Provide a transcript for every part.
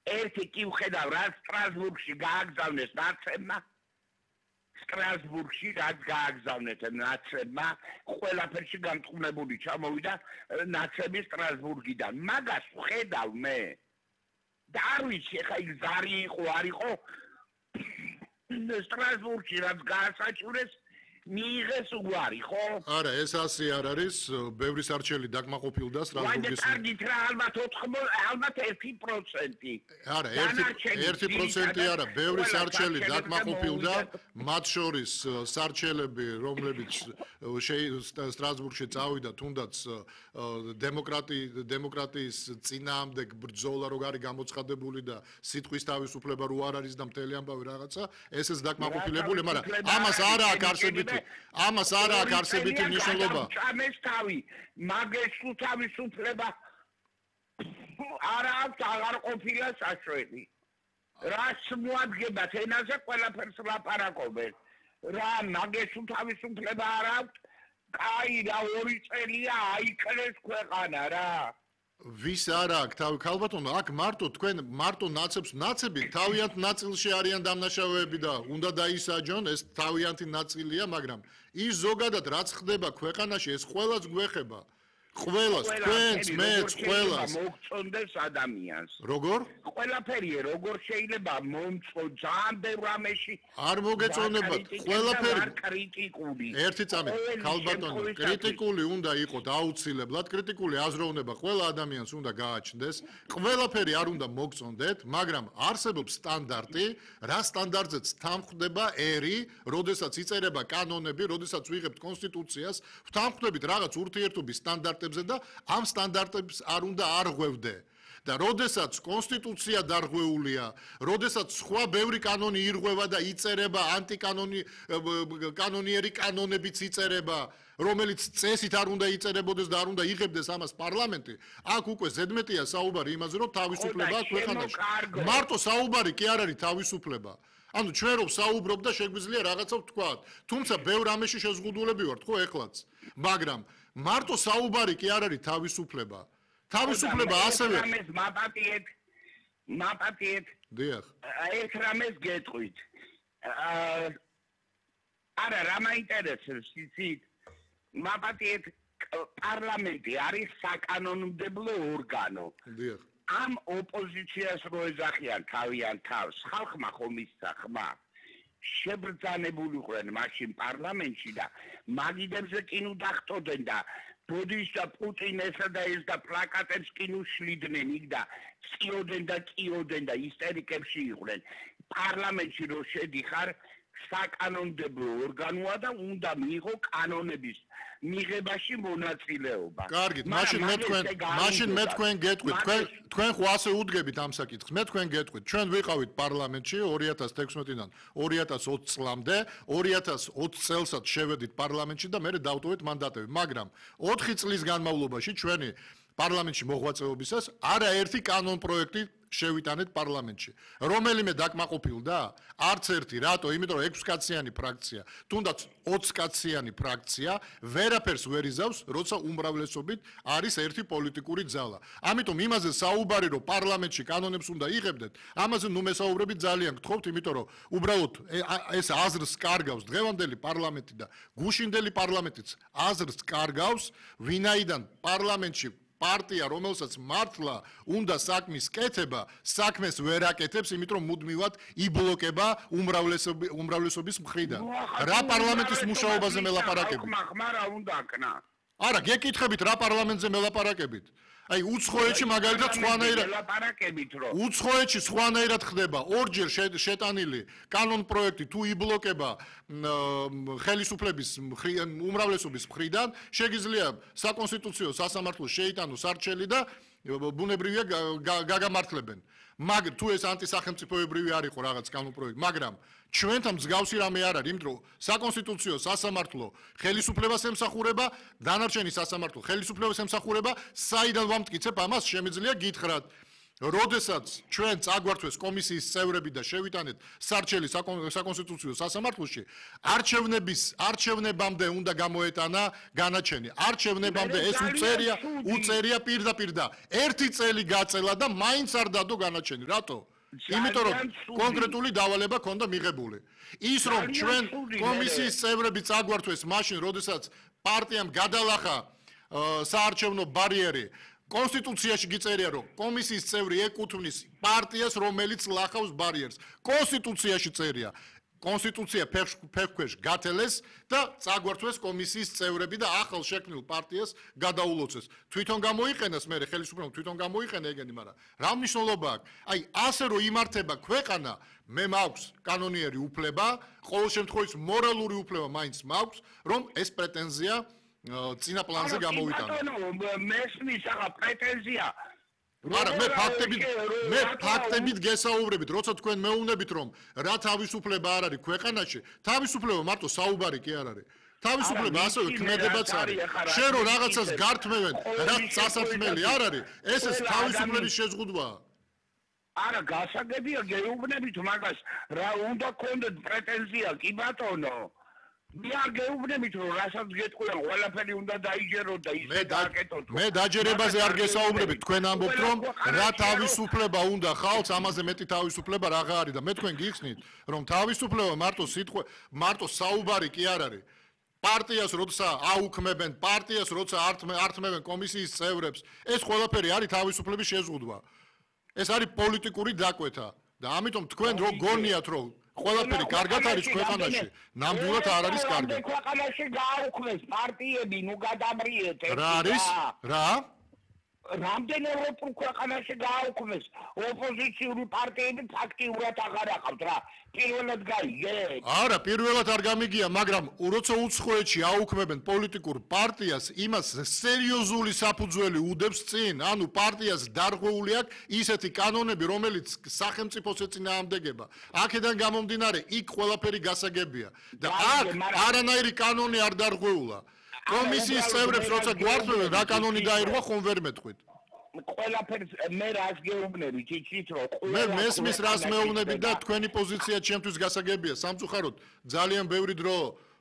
ერთი კი ვხედავ რა სტრასბურგში გააგზავნეს ნაცებმა სტრასბურგში რაც გააგზავნეთ ნაცებმა ყველაფერში გამწყნებული ჩამოვიდა ნაცები სტრასბურგიდან მაგას ვხედავ მე და არ ვიცი ეხა იქ ზარი იყო არ იყო სტრასბურგში რაც გაასაჭურეს მიიღეს უარი ხო? არა, ეს ასე არ არის, ბევრი სარჩელი დაკმაყოფილდა სტრასბურგის. ვაიდეთ რა ალბათ 1%. არა, 1% არა, ბევრი სარჩელი დაკმაყოფილდა, მათ შორის სარჩელები, რომლებიც სტრასბურგში წავიდა, თუნდაც დემოკრატიის წინააღმდეგ ბრძოლა რო არის გამოცხადებული და სიტყვის თავისუფლება რო არ არის და მთელი ამბავი რაღაცა, ესეც დაკმაყოფილებული, მაგრამ ამას არა აქვს არსებითი ამას არა აქვს არსებითი მნიშვნელობა. ამას თავი, მაგეს თუ თავისუფლება არა აქვს აღარ ყოფილა საშუალება. რაც მოადგებათ ენაზე ყველაფერს ლაპარაკობენ. რა მაგეს თუ თავისუფლება არ აქვს? კაი რა 2 წელია აიკლეს ქვეყანა რა. ვის არ აქვს თავი ქალბატონო აქ მარტო ნაცები თავიანთ ნაწილში არიან დამნაშავეები და უნდა დაისაჯონ ეს თავიანთი ნაწილია მაგრამ ის ზოგადად რაც ხდება ქვეყანაში ეს ყველას გვეხება ყველას თქვენს მეც ყველას მოგწონდეს ადამიანს როგორ ყველაფერი როგორ შეიძლება მომწო ძალიან ბევრ რამეში არ მოგეწონება ყველაფერი კრიტიკული ერთი წამი ქალბატონო კრიტიკული უნდა იყოს აუცილებლად კრიტიკული აზროვნება ყველა ადამიანს უნდა გააჩნდეს ყველაფერი არ უნდა მოგწონდეთ მაგრამ არსებობს სტანდარტი რა სტანდარტზეც თანხმდება ერი როდესაც იწერება კანონები როდესაც ვიღებთ კონსტიტუციას ვთანხმდებით რაღაც ურთიერთობის სტანდარტი და ამ სტანდარტებს არ უნდა არღვევდე და როდესაც კონსტიტუცია დარღვეულია, როდესაც სხვა ბევრი კანონი ირღვევა და იწერება ანტიკანონიერი კანონებიც იწერება, რომელიც წესით არ უნდა იწერებოდეს და არ უნდა იღებდეს ამას პარლამენტი, აქ უკვე ზედმეტია საუბარი იმაზე, რომ თავისუფლება აქვს ქვეყანაში. მარტო საუბარი კი არ არის თავისუფლება. ანუ ჩვენ რომ საუბრობ და შეგვიძლია რაღაცა ვთქვათ, თუმცა ბევრ რამეში შეზღუდულები ვართ, ხო ეხლაც, მაგრამ მარტო საუბარი კი არ არის თავისუფლება. თავისუფლება ასევე მაპატიეთ დიახ ეს რამეს გეტყვით არა რა მაინტერესებს იცით მაპატიეთ პარლამენტი არის საკანონმდებლო ორგანო დიახ ამ ოპოზიციას რო ეძახიან თავიან თავს ხალხმა ხომ ისცა ხმა შებრძანებული იყვნენ მაშინ პარლამენტში და მაგიდებზე კინო დახტოდნენ და ბოდიშ და პუტინესა და ეს და პლაკატებს კინო შლიდნენ იქ და წიოდენ და ისტერიკებში იყვნენ პარლამენტში რო შედიხარ საკანონმდებლო ორგანოა და უნდა მიიღო კანონების მიღებაში მონაწილეობა. კარგით, მაშინ მე თქვენ გეტყვით, თქვენ ხო ასე უდგებით ამ საკითხს. მე თქვენ გეტყვით, ჩვენ ვიყავით პარლამენტში 2016-დან 2020 წლამდე, 2020 წელსაც შევედით პარლამენტში და მე დავტოვეთ მანდატები, მაგრამ 4 წლის განმავლობაში ჩვენი პარლამენტში მოღვაწეობისას არაერთი კანონ პროექტი შევიტანეთ პარლამენტში. რომელიმე დაკმაყოფილდა? არც ერთი. რატო? იმიტომ რომ 6 კაციანი ფრაქცია, თუნდაც 20 კაციანი ფრაქცია ვერაფერს ვერ იზავს, როცა უმრავლესობით არის ერთი პოლიტიკური ძალა. ამიტომ იმაზე საუბარი რომ პარლამენტში კანონებს უნდა იღებდეთ, ამაზე ნუ მესაუბრებით ძალიან გთხოვთ, იმიტომ რომ უბრალოდ ეს აზრს კარგავს დღევანდელი პარლამენტი და გუშინდელი პარლამენტიც აზრს კარგავს, ვინაიდან პარლამენტში პარტია, რომელსაც მართლა უნდა საქმის კეთება, საქმეს ვერ აკეთებს, იმიტომ რომ მუდმივად იბლოკება უმრავლესობის მხრიდან. რა პარლამენტის მუშაობაზე მელაპარაკებით? ხმა რა უნდა აკნა? არა, გეკითხებით რა პარლამენტზე მელაპარაკებით? აი, უცხოეთში მაგალითად სხვანაირად მელაპარაკებით რომ უცხოეთში სხვანაირად ხდება, ორჯერ შეტანილი კანონ პროექტი თუ იბლოკება ხელისუფლების უმრავლესობის მხრიდან, შეგიძლია საკონსტიტუციო სასამართლოს შეიტანოს არჩელი და ბუნებრივია გაგამართლებენ. მაგრამ თუ ეს ანტისახელმწიფოებრივი არ იყო რაღაც კანონ პროექტი, მაგრამ ჩვენთან მსგავსი რამე არ არის, იმიტომ რომ საკონსტიტუციო სასამართლო ხელისუფლებას ემსახურება, დანარჩენი სასამართლო ხელისუფლებას ემსახურება, საიდან ვამტკიცებ ამას შემიძლია გითხრათ. როდესაც ჩვენ წაგვართვეს კომისიის წევრები და შევიტანეთ სარჩელი საკონსტიტუციო სასამართლოში, არჩევნებამდე უნდა გამოეტანა განაჩენი. არჩევნებამდე ეს უწერია პირდაპირ და 1 წელი გაწელა და მაინც არ დადო განაჩენი. რატო? იმიტომ რომ კონკრეტული დავალება ქონდა მიღებული. ის რომ ჩვენ კომისიის წევრები წაგვართვეს მაშინ, როდესაც პარტიამ გადალახა საარჩევნო ბარიერი, კონსტიტუციაში გიწერია რომ კომისიის წევრი ეკუთვნის პარტიას, რომელიც ლახავს ბარიერს. კონსტიტუციაში წერია. კონსტიტუცია ფეხქვეშ გათელეს და წაგვართვეს კომისიის წევრები და ახალ შექმნილ პარტიას გადაულოცეს. თვითონ გამოიყენეს მე ხელისუფლებამ თვითონ გამოიყენა ეგენი, მაგრამ რა მნიშვნელობა აქვს? აი ასე რომ იმართება ქვეყანა, მე მაქვს კანონიერი უფლება, ყოველ შემთხვევაში მორალური უფლება მაინც მაქვს, რომ ეს პრეტენზია წინა პლანზე გამოვიტანო. მესმის ახლა პრეტენზია. არა, მე ფაქტებით გესაუბრებით, როცა თქვენ მეუბნებით, რომ რა თავისუფლება არ არის ქვეყანაში, თავისუფლება მარტო საუბარი კი არ არის. თავისუფლება ასევე ქმედებაც არის. შენ რომ რაღაცას გართმევენ, რაც სასარქმელი არ არის, ეს თავისუფლების შეზღუდვაა. არა, გასაგებია, გეუბნებით მაგას, რა უნდა გქონდეთ პრეტენზია, კი ბატონო. მე არ გეუბნებით, რომ რასაც გეტყვიან, ყველაფერი უნდა დაიჯეროთ და ისე დააკეთოთ. მე დაჯერებაზე არ გესაუბრებით, თქვენ ამბობთ, რომ რა თავისუფლება უნდა ხალხს, ამაზე მეტი თავისუფლება რაღა არის და მე თქვენ გიხსნით, რომ თავისუფლება მარტო საუბარი კი არ არის. პარტიას როცა აუქმებენ, პარტიას როცა ართმევენ კომისიის წევრებს, ეს ყველაფერი არის თავისუფლების შეზღუდვა. ეს არის პოლიტიკური დაკვეთა და ამიტომ თქვენ რო გონიათ, რომ ყველაფერი კარგად არის ქვეყანაში, ნამდვილად არ არის კარგად. ქვეყანაში გააუქმეს პარტიები, ნუ გადამრიეთ. რა არის? რა? რამდენ ევროპულ ქვეყანაში გააუქმეს ოპოზიციური პარტიები ფაქტიურად აღარ აყავთ რა. პირველად გაიგეთ? არა, პირველად არ გამიგია, მაგრამ როცა უცხოეთში აუქმებენ პოლიტიკურ პარტიას, იმას სერიოზული საფუძველი უდევს წინ, ანუ პარტიას დარღვეული აქვს ისეთი კანონები, რომელიც სახელმწიფოს ეწინააღმდეგება. აქედან გამომდინარე, იქ ყველაფერი გასაგებია და აქ არანაირი კანონი არ დარღვეულა. კომისიის წევრებს როცა გვართმევენ, რა კანონი დაირღვა, ხომ ვერ მეტყვით. ყველაფერს მე რას გეუბნები, ჭიჭით რომ მე მესმის რას მეუბნები და თქვენი პოზიცია ჩემთვის გასაგებია. სამწუხაროდ ძალიან ბევრი დრო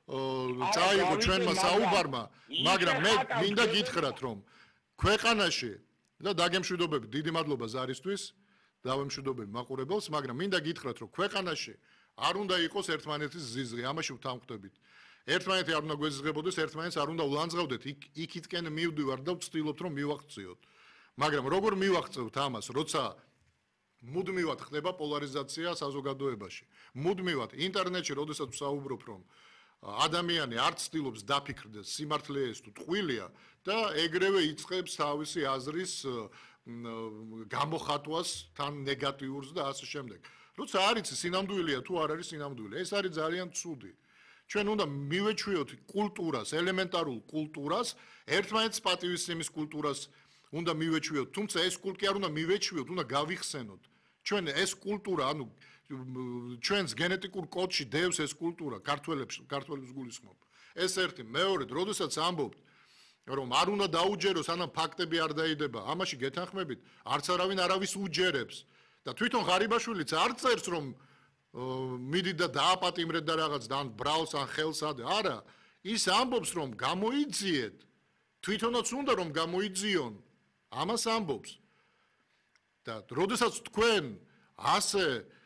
წაიღო ჩვენმა საუბარმა, მაგრამ მე მინდა გითხრათ, რომ ქვეყანაში და დაგემშვიდობებით, დიდი მადლობა ზარისთვის, დავემშვიდობები მაყურებელს, მაგრამ მინდა გითხრათ, რომ ქვეყანაში არ უნდა იყოს ერთმანეთის ზიზღი, ამაში ვთანხმდებით. ერთმანეთი არ უნდა გვეზღებოდეს, ერთმანეთს არ უნდა ვლანძღავდეთ, იქითკენ მივდივართ და ვცდილობთ, რომ მივაღწიოთ. მაგრამ როგორ მივაღწევთ ამას, როცა მუდმივად ხდება პოლარიზაცია საზოგადოებაში. მუდმივად ინტერნეტში, როდესაც ვსაუბრობ, რომ ადამიანი არ ცდილობს დაფიქრდეს, სიმართლე ეს თუ ტყუილია და ეგრევე იწყებს თავისი აზრის გამოხატვას თან ნეგატიურს და ასე შემდეგ. როცა არ იცი სინამდვილეა თუ არ არის სინამდვილე, ეს არის ძალიან ცუდი. ჩვენ უნდა მივეჩვიოთ კულტურას, ელემენტარულ კულტურას, ერთმანეთს პატივისცემის კულტურას უნდა მივეჩვიოთ, თუმცა ეს კულტი არ უნდა მივეჩვიოთ, უნდა გავიხსენოთ. ჩვენ ეს კულტურა, ანუ ჩვენს გენეტიკურ კოდში დევს ეს კულტურა, ქართველებს გულისხმობ. ეს ერთი, მეორედ, როდესაც ამბობთ, რომ არ უნდა დაუჯეროს, ანამ ფაქტები არ დაიდება, ამაში გეთანხმებით, არც არავინ არავის უჯერებს. და თვითონ ღარიბაშვილიც არ წერს, რომ მიდი და დააპატიმრეთ და რაღაც და ან ბრალს ან ხელს ადე. არა, ის ამბობს, რომ გამოიძიეთ. თვითონაც უნდა რომ გამოიძიონ. ამას ამბობს. და როდესაც თქვენ ასე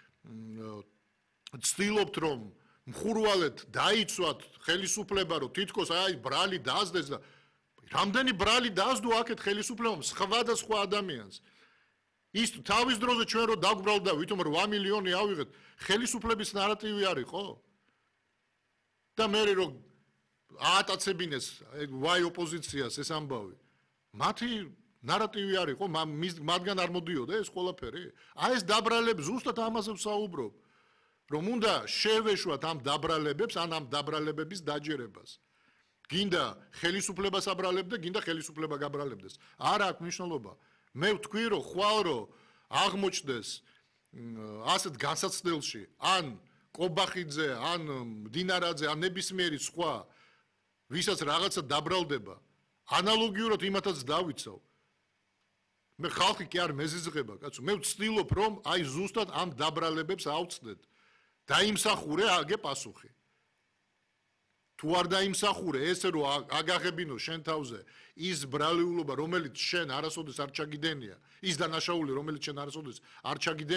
ცდილობთ, რომ მხურვალეთ დაიცვათ ხელისუფლება, რომ თითქოს აი ბრალი დაასდეს და რამდენი ბრალი დაასდო აქეთ ხელისუფლებამ სხვა ადამიანს. ის თავის დროზე ჩვენ რო დაგვბრალდა, ვითომ 8 მილიონი ავიღეთ, ხელისუფლების ნარატივი არის, ხო? და მე რო აატაცებინეს ვაი ოპოზიციას ეს ამბავი. მათი ნარატივი არის, ხო? მათგან არ მოდიოდა ეს ყველაფერი. აი ეს დაბრალებს ზუსტად ამაზე ვსაუბრობ, რომ უნდა შევეშვათ ამ დაბრალებებს, ან ამ დაბრალებების დაჯერებას. გინდა ხელისუფლებას აბრალებდა, გინდა ხელისუფლება გაბრალებდეს. არა აქვს მნიშვნელობა. მე ვთქვი, რომ ხვალ რომ აღმოჩნდეს ასეთ განსაცდელში, ან კობახიძე, ან მდინარაძე, ან ნებისმიერი სხვა, ვისაც რაღაცა დაბრალდება, ანალოგიურად იმათაც დავიცავ. მე ხალხი კი არ მეზიზღება, კაცო. მე ვცდილობ, რომ აი ზუსტად ამ დაბრალებებს ავწდეთ. დაიმსახურე, აგე პასუხი. თუ არ დაიმსახურე, ესე რომ აგაღებინო შენ თავზე ის ბრალეულობა, რომელიც შენ არასოდეს არ ჩაგიდენია, ის დანაშაული, რომელიც შენ არასოდეს არ ჩაგიდენია